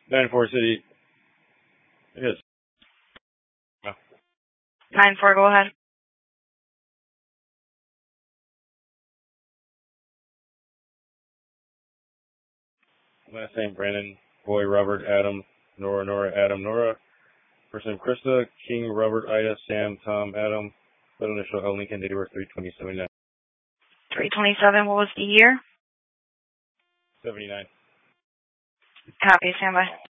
9-4 City. Yes. Oh. 9-4, go ahead. Last name Brandon, boy Robert, Adam, Nora, Adam, Nora. First name Krista, King, Robert, Ida, Sam, Tom, Adam. Middle initial L. Lincoln, date of birth 3/20/79. 327, what was the year? 79. Copy, standby.